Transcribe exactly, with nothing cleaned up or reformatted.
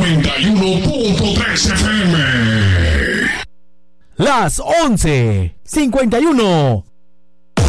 noventa y uno punto tres F M. Las once, cincuenta y uno